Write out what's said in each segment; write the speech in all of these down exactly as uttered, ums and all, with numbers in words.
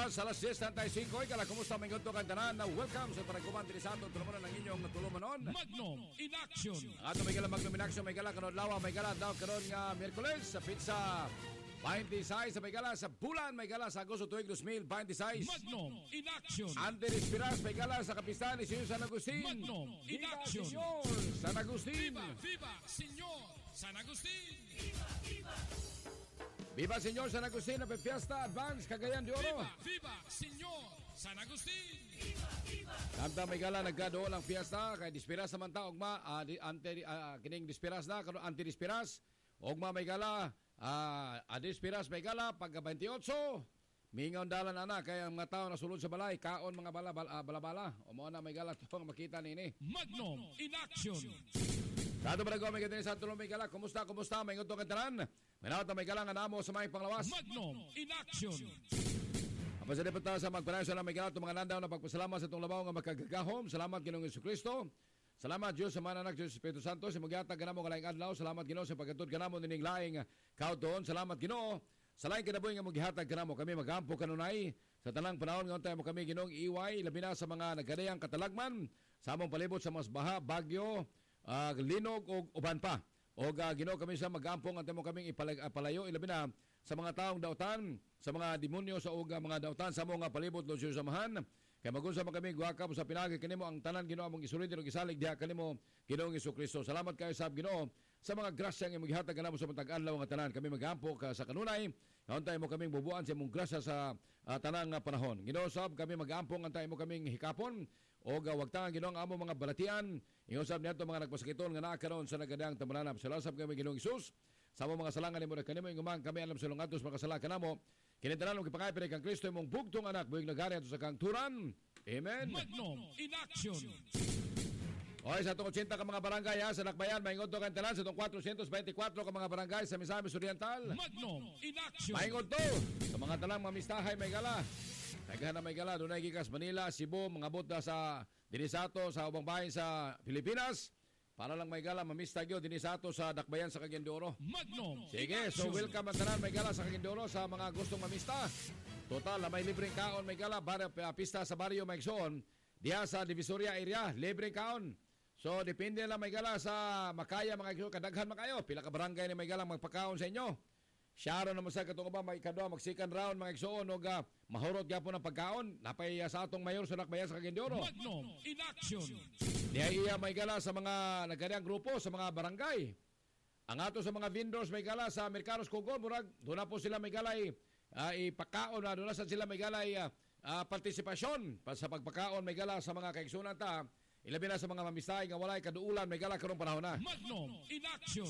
Oras alas diyes treinta y cinco. Ikala, kumusta may ganito kantanan na welcome sa paragkuman din sa atong tulumanan ng inyong tulumanon. Magnum in action. Ato may gala Magnum in action, may gala karon lawa, may gala daw karon nga Miyerkules sa pizza twenty-six, may gala sa bulan, may gala sa Agosto tuig two thousand twenty-six. Magnum in action. Ante Espiras, may gala sa kapistahan ni Senyor San Agustin. Magnum in Viva, action. Senyor San Agustin. Viva, viva, Senyor San Agustin. Viva, viva. Viva Senyor San Agustin na Fiesta Advance Cagayan de Oro. Viva, viva, Senyor San Agustin. Viva, viva. Kanta may gala nagkado lang fiesta kay Dispiras naman ta ugma uh, ante uh, kining Dispiras na karon anti Dispiras ugma may gala uh, a Dispiras may gala pagka twenty-eight mingon dalan ana kay ang mga tawo na sulod sa balay kaon mga bala bala, uh, bala-bala o mo na may gala tong makita nini. Magnum in action. Dato barago may ganda sa tulong may gala kumusta kumusta may ngutong kantaran manawat may gala nga namo sa may panglawas. Magnum in action. Apa sa deputa sa magpanayon sa may gala mga nandaw na pagpasalamat sa itong labaw nga makagagahom. Salamat Ginoong Jesucristo. Salamat Diyos sa mga anak Diyos Espiritu Santo sa magyatag ganamo nga laing adlaw. Salamat Ginoo sa pagkatud ganamo nining laing kauton. Salamat Ginoo sa laing kinabuhi nga maghihatag kanamo kami magampo kanunay sa tanang panahon nga untay mo kami Ginoong iway labi na sa mga nagkadayang katalagman sa among palibot sa mas baha, bagyo, uh, linog o uban pa. O uh, Ginoo kami sa magampong antay mo kaming ipalayo ilabi na sa mga taong dautan, sa mga demonyo sa uga mga dautan sa mga palibot lo siya samahan. Kay magunsa man kami guwakap sa pinagi kanimo ang tanan Ginoo among isulid ug gisalig diha kanimo Ginoong Jesucristo. Salamat kayo sa Ginoo sa mga grasya nga maghihatag kanamo sa matag adlaw nga tanan. Kami magampo ka sa kanunay. Untay mo kaming bubuan sa imong grasya sa uh, tanang nga panahon. Ginoo sab kami magampong antay mo kaming hikapon o gawag ta Ginoo ang among mga balatian. Ingon sab niadto mga nagpasakiton nga naa karon sa nagadang tamalanab. Salamat sab kami Ginoong Hesus. Sa mga salangan nimo kanimo ingumang kami alam sa lungatos makasala kanamo. Kinitanan mo gipangay pinay kang Kristo imong bugtong anak buhig nagari ato sa kang turan. Amen. Magnum in action. Oy sa itong eighty ka mga barangay ha, sa Lakbayan, maingod to kantanan sa itong four twenty-four ka mga barangay sa Misamis Oriental. Magnum in action. Maingod to sa mga talang mamistahay may gala. Naghan na may gala, dunay gikas Manila, Cebu, mga buta sa Dinisato, sa ubang bahin sa Pilipinas. Para lang may gala, mamista gyo, Dinisato sa Dakbayan sa Cagayan de Oro. Magnum. Sige, so welcome ang tanan may gala sa Cagayan de Oro sa mga gustong mamista. Total, may libreng kaon may gala, bar, pista sa baryo Maigsoon, diya sa Divisoria area, libreng kaon. So, depende lang may gala sa Makaya, mga igsoon, kadaghan makayo. Pila ka barangay ni may gala magpakaon sa inyo. Sharon naman sa katong ba, may kadwa, mag-second round, mga igsoon, o uh, mahurot nga po ng pagkaon. Napay uh, sa atong mayor sa Lakbayan sa Cagayan de Oro. Magnum in action. Diya iya may gala sa mga nagkariang grupo, sa mga barangay. Ang ato sa mga vendors may gala sa Mercados Kugol, murag, doon na po sila may galay uh, ipakaon, uh, doon na sa sila may galay uh, uh, partisipasyon pa sa pagpakaon may gala sa mga kaigsunan ta. Ilabi na sa mga mamistahay nga walay kaduulan may gala karong panahon na. Magnum in action.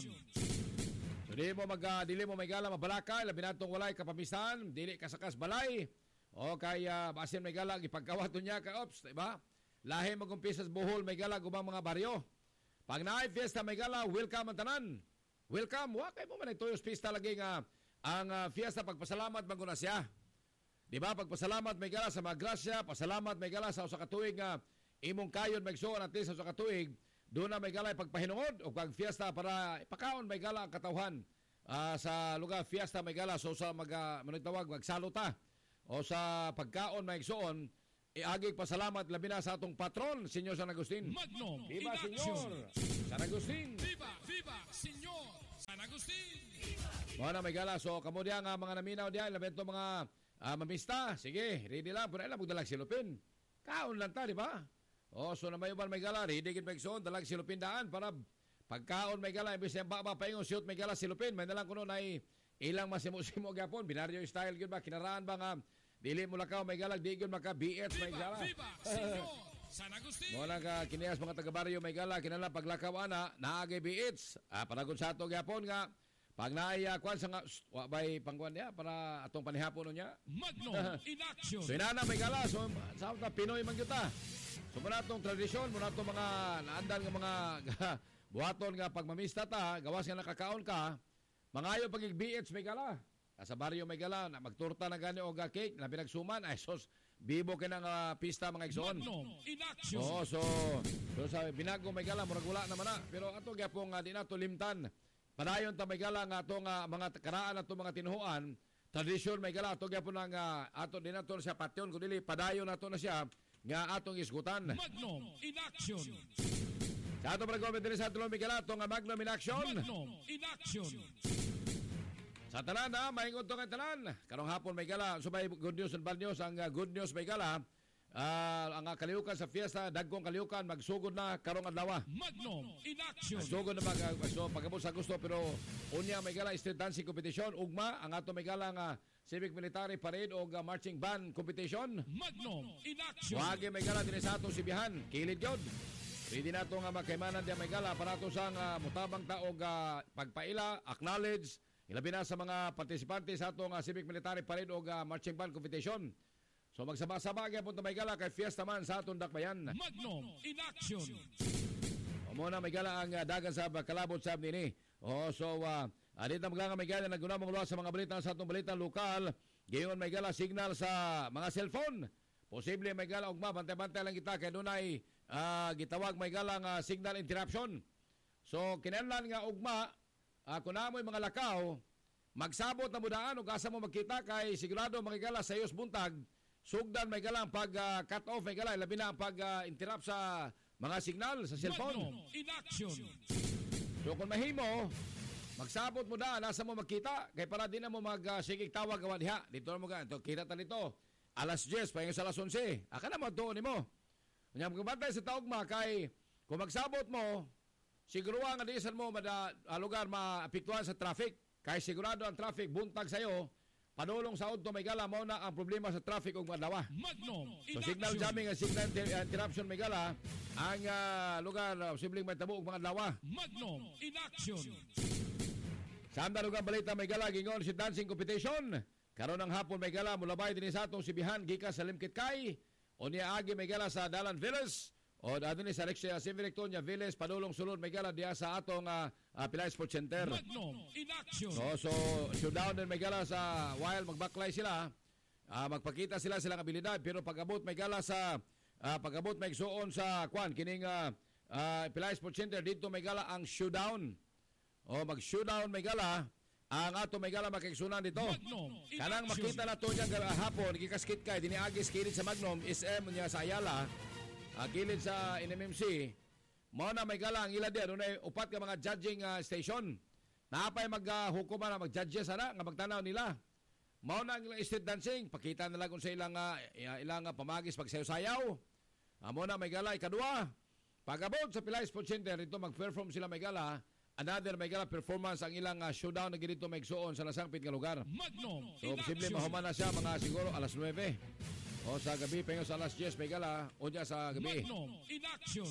So dili mo mag uh, dili mo may gala mabalaka, ilabi na tong walay kapamistahan, dili kasakas balay. O kaya uh, basin may gala gipagkawat niya ka ops, di ba? Lahi magumpisas Bohol may gala gubang mga baryo. Pag naay fiesta may gala, welcome ang tanan. Welcome, wa kay mo man tuyos fiesta lagi nga ang uh, fiesta pagpasalamat maguna siya. Di ba? Pagpasalamat may gala sa mga grasya, pasalamat may gala sa usa ka tuig nga imong kayon magsuon at sa usa ka tuig, doon na may gala pagpahinungod o pag fiesta para ipakaon may gala ang katawhan uh, sa lugar fiesta may gala so sa mag uh, managtawag magsaluta o sa pagkaon may igsoon iagig pasalamat labi na sa atong patron Senyor San Agustin. Magnum Viva in Senyor action. San Agustin. Viva, viva, Senyor San Agustin. Mo na may gala so kamo diya nga mga naminaw diya labi to mga uh, mamista. Sige, ready lang pero ila magdalag silupin. Kaon lang ta, di ba? Oh, so na may uban may gala, hidigin may igsoon, dalag silupin daan para pagkaon may gala, imbis yung baba pa yung siyot may gala silupin, may nalang kuno na ilang masimo-simo gapon, binaryo style yun ba, kinaraan ba nga, dili mo lakaw may gala, di yun maka B H may gala. Viva, viva, Senyor San Agustin. Mo lang ka kiniyas mga taga-baryo may gala, kinala paglakaw ana, naagay B H, ah, panagod sa ato gapon nga, pag naaya kwan sa nga, wabay pangkwan niya, para atong panihapon niya. Magnum in action. So inana may gala, so sa Pinoy man kita. So muna itong tradisyon, muna itong mga naandan ng mga buhaton nga pagmamista ta, gawas nga nakakaon ka, mangayo pag-B H may gala. Sa baryo may gala, na magturta na gani o ga cake, na pinagsuman, ay sos, bibo ka ng uh, pista mga igsoon. Magnum in action. Oo, so, so sa binago may gala, murag wala naman na. Pero ato gyapong uh, di na to limtan. Padayon ta may gala nga ato nga mga karaan ato mga tinuhuan, tradisyon may gala ato gyapon ang uh, ato din nato siya patyon kun dili padayon nato na siya nga atong isgutan. Magnum in action. Sa ato pag-comment din sa tulong Miguel ato nga Magnum in action. Magnum in action. Sa tanan na, mahingon to kay tanan. Karong hapon may gala, subay good news and bad news. Ang uh, good news may gala, uh, ang uh, kaliukan sa fiesta, dagkong kaliukan, magsugod na karong adlaw. Magnum in action. Magsugod na mag, uh, so, pagkabot sa gusto, pero unya may gala, street dancing competition, ugma, ang ato may gala nga civic military parade o uh, marching band competition. Magnum in action. Wagi may gala din sa ato sibihan, kilid yun. Pwede na ito nga magkaimanan diya may gala para ito sa uh, mutabang taog uh, pagpaila, acknowledge, ilabi na sa mga partisipante sa itong uh, civic military parade o uh, marching band competition. So magsaba-saba kaya punta may gala kay fiesta man sa atong dakbayan. Magnum in action. O muna may gala ang uh, dagan sa kalabot sa nini. O so uh, dito mga may gala nagunamang luwa sa mga balita sa atong balita lokal. Gayon may gala signal sa mga cellphone. Posible may gala ugma bantay-bantay lang kita kay dunay uh, gitawag may gala nga signal interruption. So kinahanglan nga ugma uh, kun amoy mga lakaw magsabot na mudaan ug asa mo magkita kay sigurado makigala sa iyos buntag sugdan may gala ang pag uh, cut off may gala labi na ang pag uh, interrupt sa mga signal sa cellphone. Magnum in action. So kung mahimo magsabot mo daan asa mo magkita kay para di na mo magsigig uh, tawag gawa diha dito mo ga to kita ta dito alas diyes pahinga sa alas onse aka na mo tuon nimo nya magabantay sa taugma kay kung magsabot mo siguro nga diisan mo mada uh, lugar maapektuhan sa traffic kay sigurado ang traffic buntag sayo padulong sa udto may gala mao na ang problema sa traffic ug madlawa. Magnum in So signal action. jamming ang signal interruption may gala ang uh, lugar uh, simpleng may tabo ug mga adlaw. Magnum in action. Sa amda lugar balita may gala gingon si dancing competition. Karon ang hapon may gala mulabay dinhi sa atong sibihan gikan sa Limkit Kay. O niya agi may gala sa Dalan Villas. O adto ni sa Rexia Civic-Victoria Villas padulong sulod may gala diha sa atong uh, uh, Pilay Sports Center. Magnum in action. No, so showdown din may gala sa while magbaklay sila. Uh, magpakita sila silang abilidad pero pag-abot may gala sa uh, pag-abot may igsuon sa kwan kining uh, uh, Pilay Sports Center dito may gala ang showdown. O mag-showdown may gala ang ato may gala makiksunan dito. Magnum in Kanang action. makita na to niya hapon gikaskit kay diniagis kilid sa Magnum S M niya sa Ayala. Uh, kilid sa N M M C. Mao na may gala ang ila diyan dunay upat ka mga judging uh, station. Naapay maghukuman uh, na mag-judges ana nga magtanaw nila. Mao na ang ilang street dancing, pakita nila kung sa ilang uh, ilang uh, pamagis pagsayaw-sayaw. Uh, mao na may gala ikadua. Pagabot sa Pilay Sports Center dito mag-perform sila may gala. Another may gala performance ang ilang uh, showdown na ginito may igsuon sa lasangpit nga lugar. Magnum So in posible action. mahuman na siya mga siguro alas nuwebe. O sa gabi pengo sa alas diyes may gala o diya sa gabi. Magnum in action.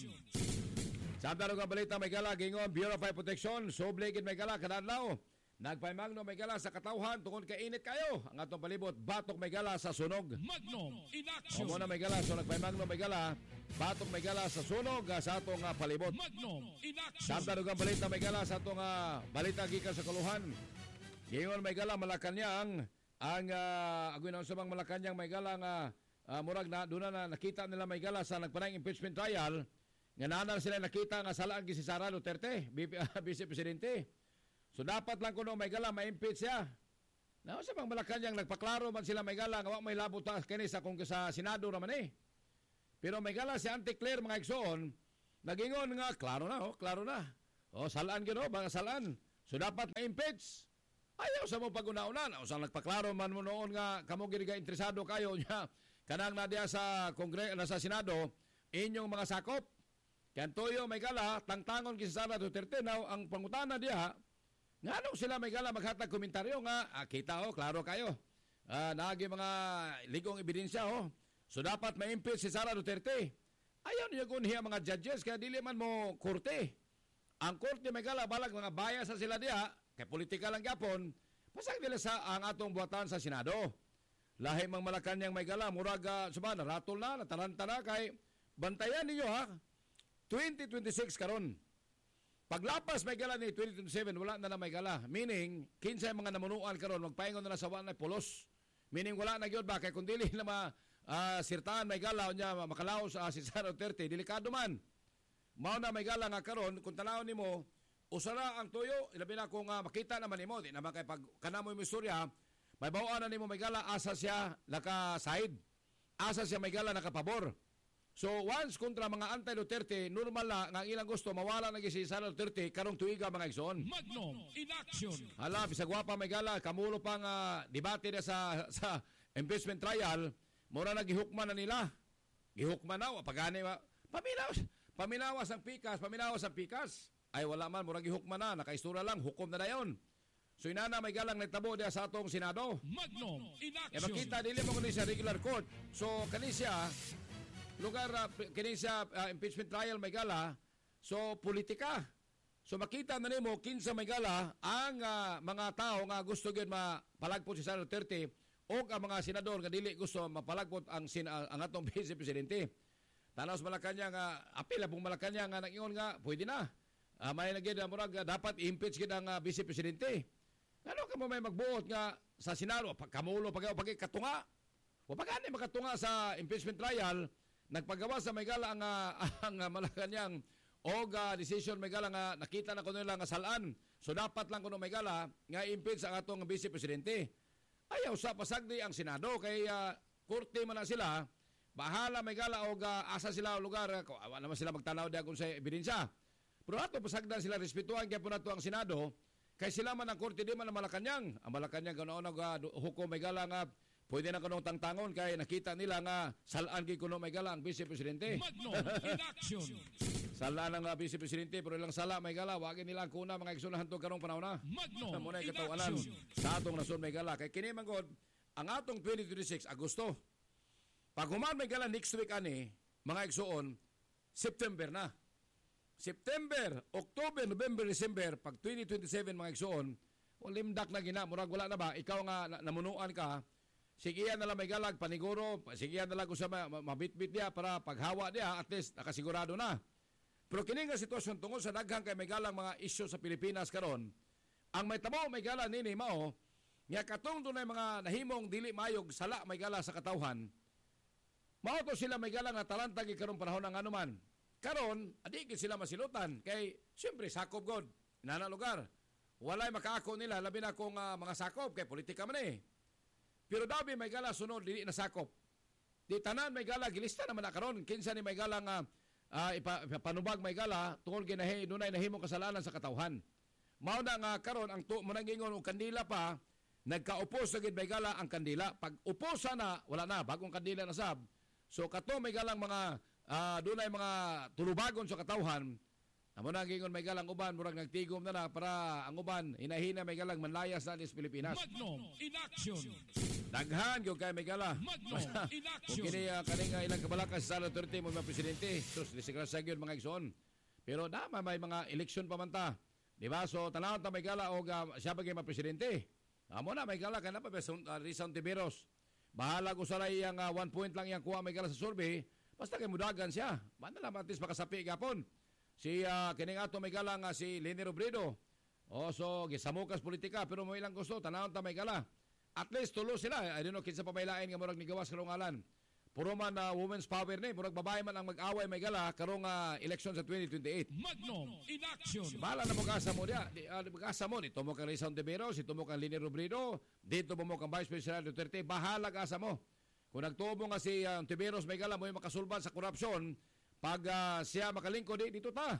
Sa amdarong ang balita may gala gingon Bureau of Fire Protection soblegid may gala kadadlaw. Nagpaymangno may gala sa katawhan tungod kay init kayo. Ang atong palibot batok may gala sa sunog. Magnum in O action. mo na may gala so nagpaymangno may gala batok may gala sa sunog uh, sa atong uh, palibot. Magnum in Sa action. amdarong ang balita may gala sa atong uh, balita gikan sa Kuluhan. Gingon may gala Malacañang ang uh, agwin sa bang Malacañang may gala nga uh, murag na doon na nakita nila may gala sa nagpanayang impeachment trial nga nanan sila nakita nga salaan gi si Sara Duterte Vice Presidente. So dapat lang kuno may gala ma-impeach siya. Na sa bang Malacañang nagpaklaro man sila may gala nga wa may labot ta kini sa kung sa Senado ra man eh. Pero may gala si Auntie Claire mga igsoon nagingon nga klaro na oh, klaro na. Oh, salaan gino mga salaan. So dapat ma-impeach. Ayaw sa mo pag-una-una. O sa nagpaklaro man mo noon nga kamo gid ka interesado kayo niya kanang na diya sa Kongreso na sa Senado inyong mga sakop. Kantoyo may gala tangtangon kay Sara Duterte now ang pangutana diya ngano sila may gala maghatag komentaryo nga ah, kita oh klaro kayo. Ah, nagi mga ligong ebidensya oh. So dapat ma-impeach si Sara Duterte. Ayaw niya kunhiya mga judges kaya dili man mo korte. Ang korte may gala balag mga bias sa sila diya kay politika lang gyapon. Pasag nila sa ang atong buhatan sa Senado. Lahi mang Malacañang may gala murag uh, suba na ratol na nataranta na kay bantayan ninyo ha. twenty twenty-six karon. Paglapas may gala ni twenty twenty-seven wala na na may gala. Meaning kinsa mga namunuan karon magpaingon na, na sa wala na pulos. Meaning wala na gyud ba kay kun dili na ma uh, sirtaan may gala unya makalaos uh, si Sara Duterte delikado man. Mao na may gala nga karon kung tanaw nimo usara ang tuyo ilabi na kung uh, makita naman nimo di naman kay pag kanamo mo istorya May bawaan na nimo may gala asa siya naka-side. Asa siya may gala nakapabor. So once kontra mga anti-Duterte, normal na nga ang ilang gusto mawala na si Sara Duterte karong tuiga mga igsoon. Magnum in action. Hala, bisag wapa may gala, kamulo pang uh, debate na sa sa impeachment trial, mura na gihukman na nila. Gihukman na, pagani ma paminawas, paminawas ang pikas, paminawas ang pikas. Ay wala man, mura gihukman na, nakaistura lang, hukom na dayon. So inana may galang nagtabo diya sa atong Senado. Magnum in E action. makita dili mo kani sa regular court. So kani siya lugar uh, kini sa uh, impeachment trial may gala, so politika. So makita na nimo kinsa may gala ang uh, mga tao nga gusto gyud mapalagpot si Sara Duterte o ang mga senador nga dili gusto mapalagpot ang sin, uh, ang atong vice presidente. Tanaw sa Malacañang nga uh, apil pong Malacañang nga nag-ingon nga pwede na. Uh, may nagyud murag uh, dapat i-impeach gid ang uh, vice presidente. Ngano ka mo may magbuot nga sa Senado pagkamulo pag pag katunga. O pagani makatunga sa impeachment trial nagpagawa sa may gala ang, uh, ang uh, Malacañang o uh, decision may gala nga nakita na kuno nila nga salaan. So dapat lang kuno may gala nga impeach ang atong vice presidente. Ayaw sa pasagdi ang Senado kay uh, korte man na sila. Bahala may gala o uh, asa sila o lugar uh, awa naman sila magtanaw diha kung sa ebidensya. Pero ato pasagdan sila respetuhan kay punato ang Senado kay sila man ang korte di man ang Malacañang. Ang Malacañang kuno uh, hukom may gala nga pwede na kanong tangtangon kay nakita nila nga salaan kay kuno may gala ang vice presidente. Magnum in action. Salaan ang uh, vice presidente pero ilang sala may gala wagin nila ang kuna mga igsunahan to karong panahon na. Magnum Muna in katawanan action. sa atong nason may gala kay kini man gud ang atong twenty twenty-six Agosto. Pag human may gala next week ani mga igsuon September na. September, October, November, December pag twenty twenty-seven mga igsuon limdak na gina murag wala na ba ikaw nga namunuan ka. Sigiyan na lang may galag, paniguro, sigiyan na lang kung sa mabitbit niya para paghawa niya, at least nakasigurado na. Pero kini nga sitwasyon tungkol sa daghang kay may galang mga isyu sa Pilipinas karon, ang may tabo may gala nini mao, nga katong dunay mga nahimong dili mayog sala may gala sa katawhan, mao to sila may gala nga talantag karong panahon ng anuman. Karon, adi gid sila masilutan, kay siyempre sakop god, nana lugar. Walay makaako nila, labi na kung uh, mga sakop, kay politika man eh. Pero dabi may gala sunod dili nasakop. Di tanan may gala gilista naman na karon kinsa ni may gala nga uh, ipa, panubag may gala tungod ginahi dunay nahimong kasalanan sa katawhan. Mao na nga karon ang tu mo nang ingon og kandila pa nagkaupos sa gid may gala ang kandila. Pag upos na wala na bagong kandila na sab. So kato may galang mga uh, dunay mga tulubagon sa katawhan. Amo na gingon may galang uban murag nagtigom na na para ang uban hinahina may galang manlayas na sa Pilipinas. Magnum in action. Daghan gyud kay may gala. Magnum in Kung action. kini uh, kaning uh, ilang kabalakas sa Duterte mo mga presidente, sus lisigla sa gyud mga igsoon. Pero dama may mga eleksyon pa man ta. Di ba? So tanaw ta may gala og uh, siya bagay mga presidente. Amo na may gala kana pa uh, Rizal Tiberos. Bahala ko sa iyang uh, one point lang iyang kuha may gala sa survey. Basta kay mudagan siya. Man na matis makasapi gapon. Si uh, kining ato may gala nga si Leni Robredo. O so gisamukas politika pero mo ilang gusto tanaw ta may gala. At least tulo sila. I don't know kinsa pa pailain nga murag nigawas karong ngalan. Puro man uh, women's power ni, murag babae man ang mag-away may gala karong uh, election sa twenty twenty-eight. Magnum in action. Bahala na mo kasa mo dia. Di, uh, kasa mo dito mo kang Rizal Tiberos, dito mo kang Leni Robredo, dito mo kang Vice President Duterte, bahala kasa mo. Kung nagtubo nga si uh, Tiberos may gala mo yung makasulban sa korupsyon, pag uh, siya makalingkod di dito ta.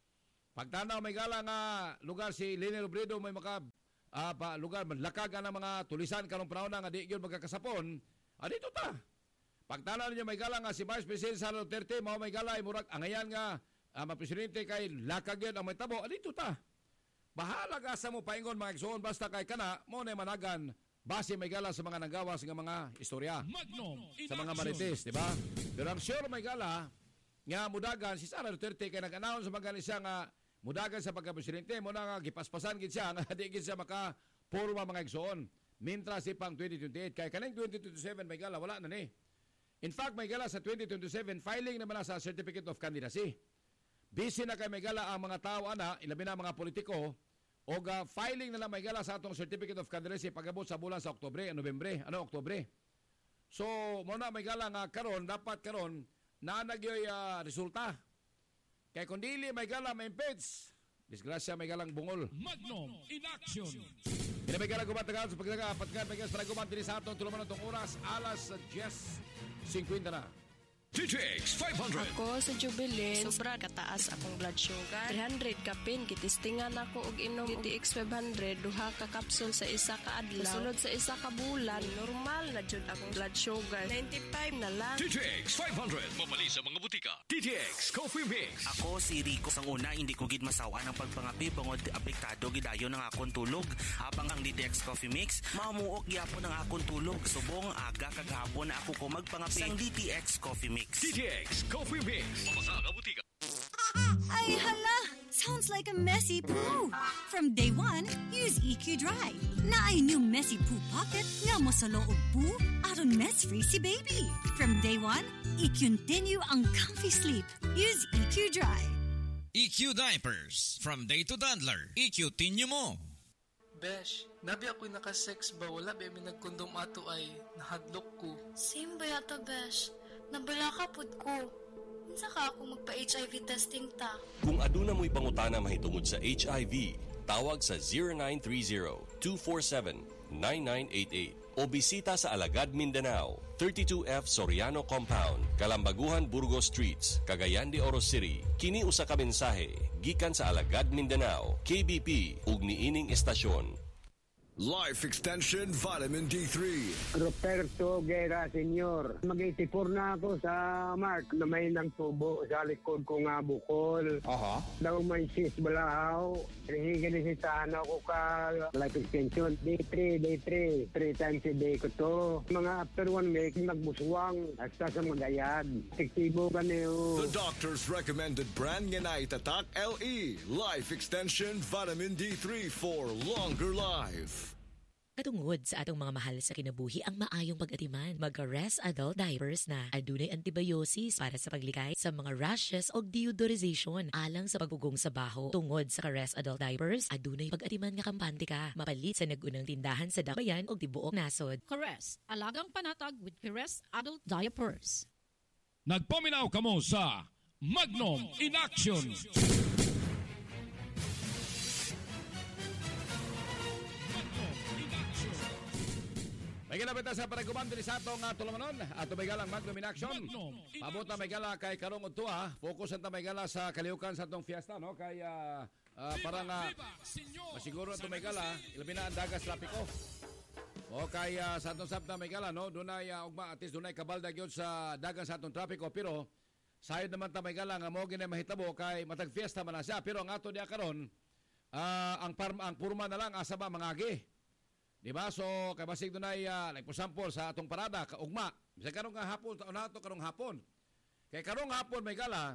Pagtanaw may gala nga lugar si Leni Robredo may maka uh, pa, lugar lakag ang mga tulisan karong panahon nga di gyud magkakasapon, ah, dito ta. Pagtanaw niyo may gala nga si Vice President Sara Duterte mao may gala ay murag angayan nga uh, mga presidente kay lakag gyud ang may tabo, ah, dito ta. Bahala ka sa mo paingon mga igsoon basta kay kana mo na managan base may gala sa mga nagawas nga mga istorya. Magnum in Sa mga action. marites, di ba? Pero ang sure may gala nga mudagan si Sara Duterte kay nag-announce sa mga siya nga mudagan sa pagka-presidente mo na nga gipaspasan gid siya nga di gid siya maka purma mga igsoon. Mintra si pang twenty twenty-eight kay kaning twenty twenty-seven may gala wala na ni. In fact may gala sa twenty twenty-seven filing naman na sa Certificate of Candidacy. Busy na kay may gala ang mga tao ana, ilabi na mga politiko o uh, filing na lang may gala sa atong Certificate of Candidacy pagabot sa bulan sa Oktubre, Nobyembre, ano Oktubre. So mo na may gala nga karon dapat karon na nagyoy uh, resulta. Kay kung dili may gala may impeach, Disgrasya may galang bungol. Magnum in action. Kini may galang kumatagal sa pagdaga patgan may galang para kumantili sa atong tuluman itong oras alas diyes fifty na. T T X five hundred. Ako sa Jubilee, sobra kataas akong blood sugar. three hundred kapin, kitistingan ako og inom T T X five hundred, duha ka kapsul sa isa ka adlaw. Sunod sa isa ka bulan, normal na jud akong blood sugar. ninety-five na lang. T T X five hundred. Mabali sa mga butika. T T X Coffee Mix. Ako si Rico. Sang una, hindi ko gid masawa ng pagpangapi bangod apektado gidayon ng akong tulog. Habang ang T T X Coffee Mix, mamuok gyapon ang akong tulog. Subong aga kagahapon na ako ko magpangapi sang T T X Coffee Mix. T T X Coffee Mix. Mabasa ka butika. Ay, hala! Sounds like a messy poo. From day one, use E Q Dry. Na ay new messy poo pocket nga mo sa loob poo aron mess-free si baby. From day one, i-continue ang comfy sleep. Use E Q Dry. E Q Diapers. From day to toddler. E Q tinyo mo. Besh, nabi ako'y nakasex ba? Wala ba may nagkondom ato ay nahadlok ko. Same ba yata, Besh? Nabala ka pod ko. Unsa ka ako magpa-H I V testing ta? Kung aduna mo'y pangutana mahitungod sa H I V, tawag sa zero nine three zero, two four seven, nine nine eight eight o bisita sa Alagad, Mindanao, thirty-two F Soriano Compound, Kalambaguhan, Burgos Streets, Cagayan de Oro City. Kini usa ka mensahe gikan sa Alagad, Mindanao, K B P ug niining estasyon. Life Extension Vitamin D three. Roberto Guerra Senior Mag-eighty-four na ako sa Mark na may nang tubo sa likod ko nga bukol. Aha. Daw may sis balahaw. Hingin ni sa ano ko ka life extension. Day three, day three. Three times a day ko to. Mga after one week, nagbuswang. Hasta sa magayad. Tiktibo ka niyo. The doctor's recommended brand nga na itatak L E. Life Extension Vitamin D three for longer life. Katungod sa atong mga mahal sa kinabuhi ang maayong pag-atiman, mag-Rest Adult Diapers na. Adunay antibiosis para sa paglikay sa mga rashes o deodorization alang sa pagpugong sa baho. Tungod sa Rest Adult Diapers, adunay pag-atiman nga kampante ka. Mapalit sa nagunang tindahan sa Dakbayan o tibuok nasod. Caress, alagang panatag with Caress Adult Diapers. Nagpaminaw kamo sa Magnum in Action. May ginabita sa paragumanto ni Sato nga tulamanon at may galang Magnum in Action. Pabot na may gala kay Karong Udtua. Focus ang may gala sa kaliukan sa itong fiesta, no? Kay uh, uh, parang uh, masiguro ito may gala, ilabi na ang dagas trapiko. O kay uh, sa itong sabta may gala, no? Dunay uh, ugma, at least dunay kabaldag yun sa dagan sa itong trapiko. Pero sayod naman ta may gala nga mo ginay mahitabo kay matag fiesta man na siya. Pero ang ato niya karon, uh, ang, parm, ang purma na lang asa ba mangagi. Diba? So, kay basig doon ay, uh, like for example, sa atong parada, kaugma. Bisa karong nga hapon, taon to karong hapon. Kay karong hapon may gala,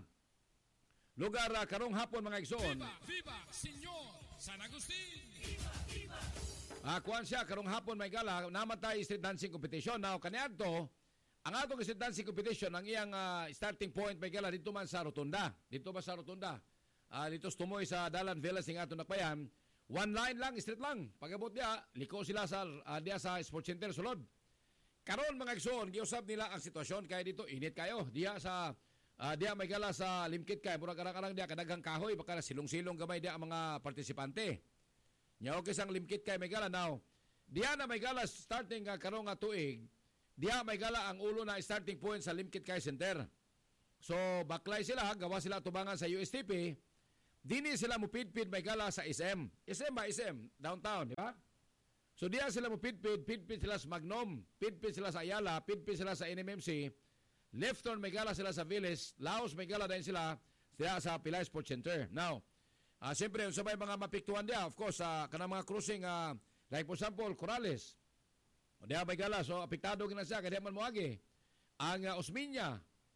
lugar uh, karong hapon mga igsoon. Viva, viva, Senyor San Agustin. Viva, viva. Ah, kuan siya, karong hapon may gala, namatay street dancing competition. Now, kaniyan to, ang atong street dancing competition, ang iyang uh, starting point may gala, dito man sa Rotunda. Dito ba sa Rotunda? Uh, dito tumoy sa Dalan Villas ng atong nakbayan. One line lang, straight lang. Pagabot niya, liko sila sa uh, diya sa Sports Center sulod. Karon mga igsoon, giusab nila ang sitwasyon kay dito init kayo. Diya sa uh, diya may gala sa limkit kay murag karang diya kadaghang kahoy baka silong-silong gamay diya ang mga partisipante. Nya okay sang limkit kay may gala now. Diya na may gala starting uh, karong nga tuig. Diya may gala ang ulo na starting point sa limkit kay center. So baklay sila, gawa sila tubangan sa U S T P. Dini sila mupidpid may gala sa S M. S M ba? S M? Downtown, di ba? So diya sila mupidpid, pidpid sila sa Magnom, pidpid sila sa Ayala, pidpid sila sa N M M C, left turn may gala sila sa Village, Laos may gala din sila, sila sa Pilay Sports Center. Now, uh, siyempre, sa may mga mapiktuhan diya, of course, uh, kanang mga cruising, uh, like for example, Corrales. O diya may gala, so apektado gina siya, kaya man mo agi. Ang uh, Osminya.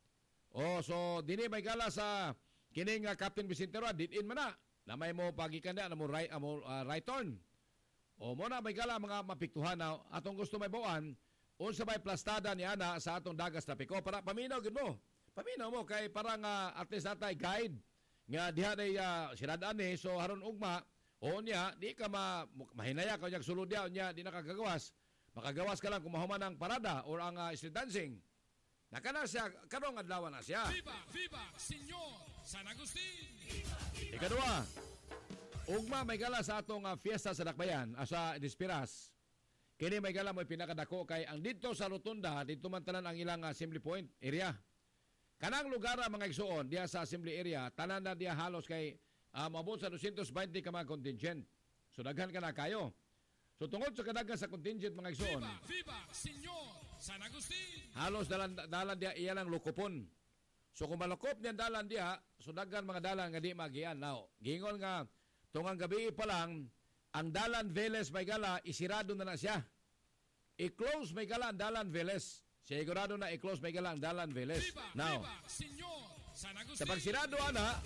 O, so, dini may gala sa kini nga Captain Vicente Roa, din-in man na. Na may mo pagikan na, na mo right, uh, mo, uh, right turn. O mo na may gala mga mapiktuhan na atong gusto may buwan, unsa may plastada ni ana sa atong dagas trapiko para paminaw gid mo. Paminaw mo kay parang uh, at least natay guide nga diha day uh, siradaan ni so haron ugma o niya di ka ma, mahinaya ka yung sulod niya niya di nakagagawas. Makagawas ka lang kung mahuman ang parada or ang uh, street dancing. Nakana siya, karong adlaw na siya. Viva, viva, Senyor San Agustin. Viva, viva. Ikadua, Ugma may gala sa atong uh, fiesta sa Dakbayan, asa Dispiras. Kini may gala mo pinakadako kay ang dito sa Rotunda, dito man tanan ang ilang uh, Assembly Point area. Kanang lugar mga igsuon diya sa Assembly area, tanan na diya halos kay uh, maabot sa two hundred twenty ka mga contingent. So daghan ka na kayo. So tungod sa kadaghan sa contingent mga igsuon. Viva, viva, Senyor San Agustin. Halos dalan dalan diya iyan ang lukupon. So kung malukop niya dalan diya, so daghan mga dalan nga di magian. Now, gingon nga tungang gabi pa lang ang dalan Veles may gala isirado na na siya. I-close may gala ang dalan Veles. Sigurado na i-close may gala ang dalan Veles. Viva, Now, viva, Senyor San Agustin. sa pagsirado ana,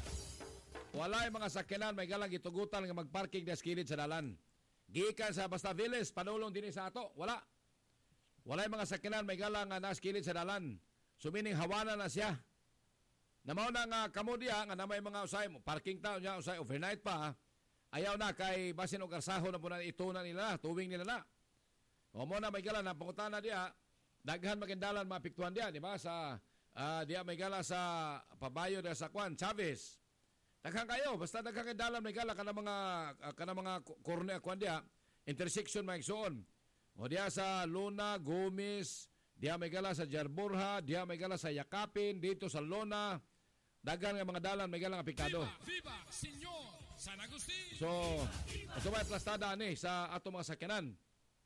wala yung mga sakyanan may galang gitugutan nga magparking na skilid sa dalan. Gikan sa basta Veles, panulong din sa ato, wala. Wala yung mga sakyanan may galang nga naskilid sa dalan. Sumining hawana na siya. Namaw na nga kamo diya, nga na may mga usay, parking tao niya, usay overnight pa, ayaw na kay basin o karsaho na po na itunan nila, tuwing nila na. O mo na may gala na pangutan na diya, daghan magindalan mapiktuhan diya, di ba? Sa uh, diya may gala sa pabayo na sa Kwan, Chavez. Daghan kayo, basta daghan magindalan may gala ka na mga, uh, ka na mga korne, Kwan diya, intersection may igsoon. O diya sa Luna, Gomez, diya may gala sa Jarburha, diya may gala sa Yakapin, dito sa Lona, daghan nga mga dalan may galang apektado. Viva, viva, Senyor San Agustin. So, ito may plastada ni sa ato mga sakyanan.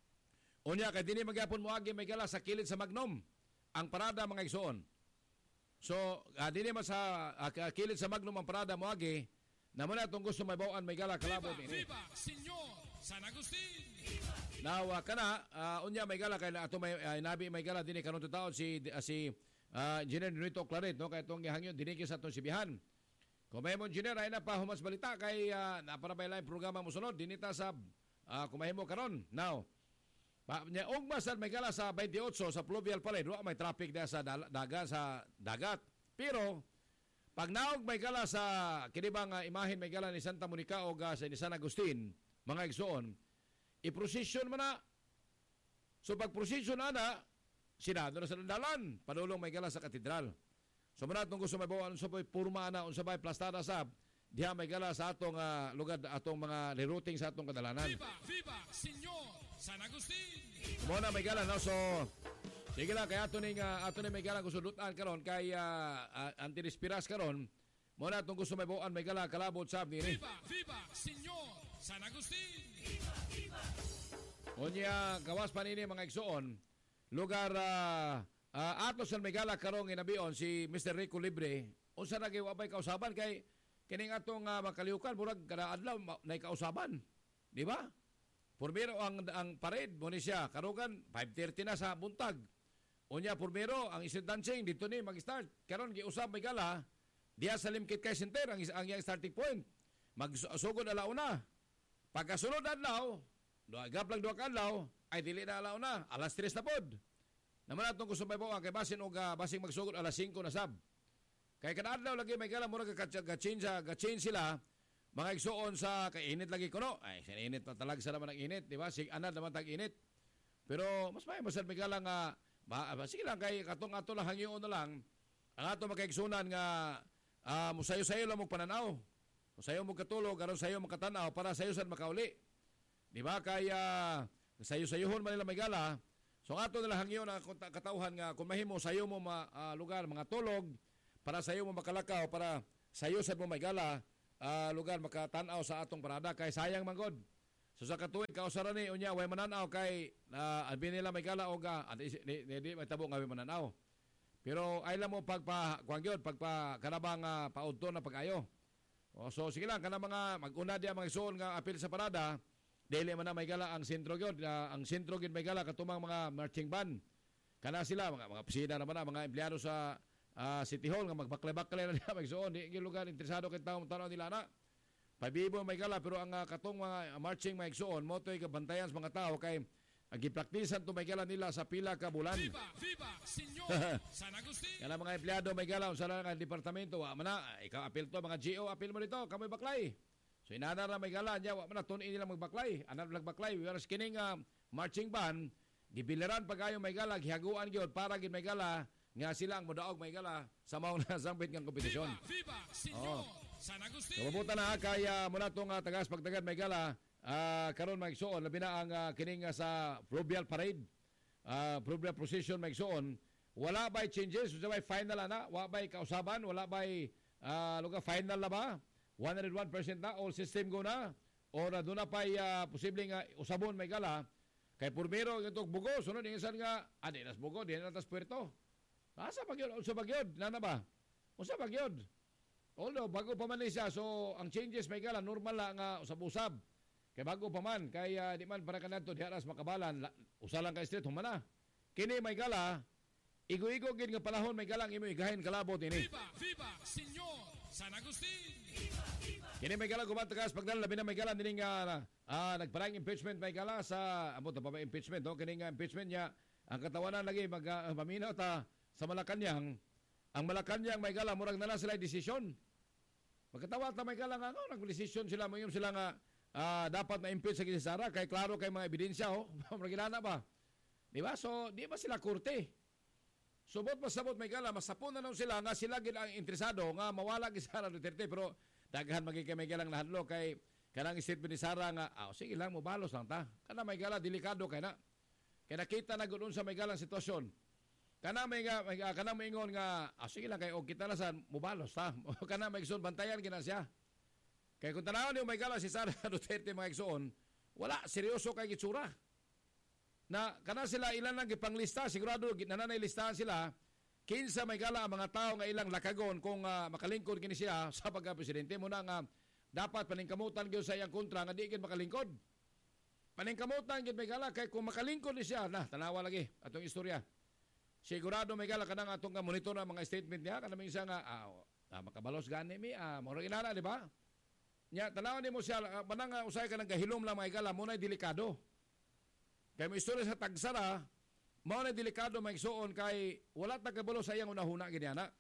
Unya kay dini magyapon moagi may gala sa kilid sa Magnom ang parada mga igsoon. So, uh, dini man sa uh, kilid sa Magnom ang parada moagi, namo na tong gusto may bawaan may gala kalabot ini. Viva, Senyor San Agustin. Now, uh, kana uh, unya may gala kay ato may uh, nabi may gala dini karon taon si uh, si Uh, Engineer Nito Claret, no? Kaya itong gihangyon, dinigis atong sibihan. Kung may mo engineer, ay na pa humas balita kay uh, naparabay lang programa mo sunod, dinita sa uh, kumahin mo karon. Now, pa, niya, og masal may gala sa twenty-eight sa Pluvial Palay, doon may traffic na sa dagat, sa dagat. Pero, pag naog may gala sa kinibang uh, imahin may gala ni Santa Monica o uh, sa ni San Agustin, mga igsoon, i-procession man na. So, pag procession na na, sinado na sa dalan, panulong may gala sa katedral. So manat nung gusto may bawa, unsa ba'y purma na, unsa ba'y plastada sab, diha may gala sa atong uh, lugar, atong mga rerouting sa atong kadalanan. Viva, viva, Senyor San Agustin. Muna may gala, no? So, sige lang, kaya ato ning, uh, ato ning may gala gusto dutan karon kay uh, uh, antirespiras karon. Muna nung gusto may bawa, may gala, kalabot sab nini. Viva, viva, Senyor San Agustin. Viva, viva. Unya, gawas pa nini mga igsoon, lugar uh, uh, ato sa Megala karong inabion si Mister Rico Libre unsa na giwa bay kausaban kay kining atong uh, makaliukan murag kada adlaw nay kausaban, di ba? Pormero ang ang parade mo ni siya karugan five thirty na sa buntag. Unya pormero ang isip dancing dito ni mag-start. Karon giusab Megala diya sa Limkit kay Center ang ang yang starting point. Magsugod alauna. Pagkasunod adlaw, do gaplang duha ka adlaw ay dili na alaw na, alas tres na pod. Naman atong gusto may bawa, kay basin o uh, basing magsugod alas cinco na sab. Kay kadadlaw lagi may kala, muna ka-change ka-change sila, mga igsuon sa kainit lagi kuno. Ay, sininit na talag sa naman ang init, di ba? Sig anad naman tag-init. Pero mas may masal may kala nga, ba, sige lang, kay katong ato lang hangyoon na lang, ang ato makaigsunan nga, uh, musayo-sayo lang mong pananaw. Musayo mong katulog, aron sayo mong katanaw, para sayo saan makauli. Di ba? Kaya, sayo-sayohon man nila may gala. So ato nila hangyo na katauhan nga kung mahimo sayo mo ma, uh, lugar mga tulog para sayo mo makalakaw para sayo sad mo may gala uh, lugar makatanaw sa atong parada kay sayang manggod. So sa katuig kausara ni unya way mananaw kay uh, albi nila may gala og uh, di, di, di may tabo nga way mananaw. Pero ay lang mo pagpa kuan gyud pagpa kanabang uh, paudto na pag-ayo. O, so sige lang kana mga mag-una diya mga isuon nga apil sa parada. Dili man na may gala ang sentro gyud, uh, ang sentro gyud may gala katumang mga marching band. Kana sila mga mga pisina naman na mga empleyado sa uh, City Hall nga magbaklay-baklay na nila magsuon di gyud lugar interesado kay tawo tanaw nila na. Pabibo may gala pero ang uh, katong mga marching may igsuon mo toy kabantayan sa mga tao kay ang gipraktisan to may gala nila sa pila ka bulan. Viva, viva, Senyor San Agustin. Kana mga empleyado may gala unsa lang ang departamento wa man na ikaw apil to mga G O apil mo dito kamoy baklay. So inana na may gala niya, wa man na tun nila magbaklay. Anan magbaklay, whereas kining uh, marching band, gibiliran pagayo may gala, gihaguan gyud para gid may gala nga sila ang modaog may gala sa maong nasambit nga kompetisyon. Viva, viva, Senyor San Agustin. Kapabutan na kay uh, muna itong uh, tagas pagtagad may gala uh, karon maigsoon labi na ang uh, kining uh, sa Fluvial Parade, uh, Fluvial Procession maigsoon. Wala ba'y changes? Wala ba'y final na? Wala ba'y kausaban? Wala ba'y uh, lugar final na ba? one hundred one percent na? All system go na? O na doon na pa'y uh, posibleng uh, usabon may gala? Kay Purmero itong bugo, sunod yung isan nga, adi nas bugo, di na tas puerto. Asa bagyod? Unsa bagyod? Nana ba? Unsa bagyod? Although, bago pa man siya, so ang changes may gala, normal lang nga usab-usab. Kay bago pa man, kay uh, di man para kanadto di aras makabalan, la, usa lang ka street, humana. Kini may gala, igo-igo gid nga panahon may galang imo igahin kalabot ini. Viva, viva, Senyor San Agustin. Kini may gala gumatagas pagdala labi na may gala dining uh, uh, nagparang impeachment may gala sa amo ta pa impeachment no kini nga impeachment niya ang katawanan lagi mag uh, paminaw ta sa Malacañang. Ang Malacañang may gala murag na sila desisyon. Magkatawa ta may gala nga no nagdesisyon sila mayum sila nga uh, dapat ma-impeach sa si Sara kay klaro kay mga ebidensya ho. Murag na ba? Di ba? So di ba sila korte? Subot pasabot may gala masapon na naman sila nga sila gid ang interesado nga mawala gi Sara Duterte pero daghan magiging may galang nahadlo kay kanang statement ni Sara nga ah, sige lang mo balos lang ta. Kana may gala delikado kay na. Kay nakita na gud sa may galang sitwasyon. Kana may nga may, kana may ingon nga ah, sige lang kay og kita na sa mubalos ta. Kana may igsoon bantayan gina siya. Kay kung tanaw niyo may gala si Sara Duterte mga igsoon, wala seryoso kay gitsura. Na kana sila ilan lang gipanglista sigurado nananay listahan sila kinsa may gala ang mga tao nga ilang lakagon kung uh, makalingkod kini siya sa pagka-presidente mo na nga dapat paningkamutan gyud sa iyang kontra nga di gid makalingkod. Paningkamutan gid may gala kay kung makalingkod ni siya na tanawa lagi atong istorya. Sigurado may gala kanang atong ka monitor na mga statement niya kanang minsan nga ah, ah, makabalos gani mi ah mo ginana di ba? Nya tanaw ni mo siya uh, manang uh, usay ka nang gahilom lang may gala mo na delikado. Kay mo istorya sa tagsara mao na delikado may igsoon kay wala ta kabalo sa iyang unahuna gid ana.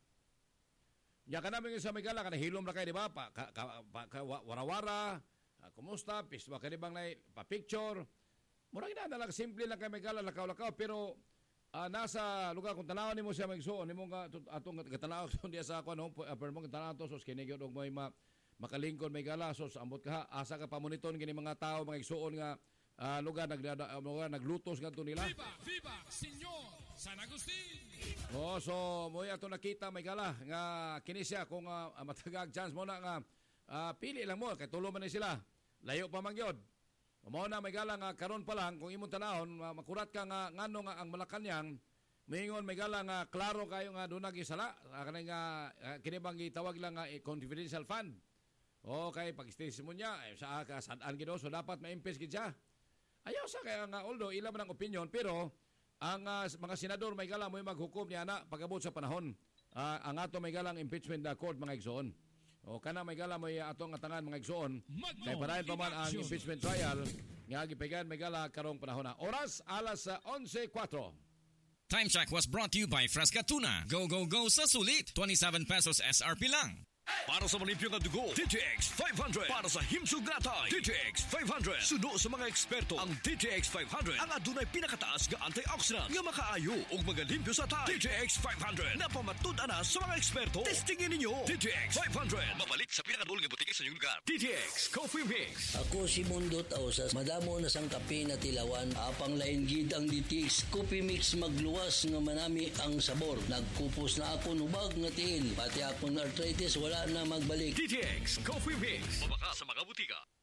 Nya kanami sa may gala kana hilom ra kay di ba pa, ka, ka, pa ka, warawara, uh, kumusta piswa kay bang nay pa picture. Mura gid na lang simple lang kay may gala lakaw-lakaw pero Uh, nasa lugar kung tanaw nimo siya magsuon nimo nga atong katanaw diya sa ako no pero mo tanaw to sos kini gyud og may ma, makalingkod may gala sos ambot ka asa ka pamoniton kini mga tao mga igsuon nga uh, lugar nag uh, naglutos ngadto nila. Viva, viva, Senyor San Agustin. Oh, so mo ato nakita may gala nga kini siya kung uh, matagag chance mo na nga uh, pili lang mo kay tulo man ni sila. Layo pa man gyud. Mao na may gala nga karon pa lang kung imong tanahon makurat ka nga ngano nga ang Malacañang mingon may gala nga klaro kayo nga dunag isala kanang nga uh, kini bang gitawag lang nga eh, confidential fund. Okay, pag-station mo niya eh, sa ka sad-an gid so dapat ma-impeach gid siya. Ayaw sa kaya nga although ila man ang opinion pero ang uh, mga senador may gala mo maghukom niya na pagabot sa panahon. Uh, ang ato may galang impeachment na court mga igsoon. O kana may gala may atong atangan mga igsoon kay parayon pa man ang impeachment trial nga gipigan may gala karong panahon na. Oras alas eleven four. Time check was brought to you by Fresca Tuna. Go, go, go sa sulit. twenty-seven pesos S R P lang. Para sa malimpyo nga dugo, D T X five hundred. Para sa himsog natay, D T X five hundred. Suno sa mga eksperto, ang D T X five hundred ang adunay pinakataas nga antioxidant nga makaayo ug magalimpyo sa tay. D T X five hundred napamatud-an na sa mga eksperto. Testingin ninyo D T X five hundred. Mabalik sa pinakadulong nga butiki sa inyong lugar. D T X Coffee Mix. Ako si Mundo Tausas. Madamo na sang kape na tilawan. Apang lain gid ang D T X Coffee Mix magluwas nga manami ang sabor. Nagkupos na ako nubag nga tiil. Pati akong arthritis wala na magbalik. D T X Coffee Mix. Mabaka sa mga butika.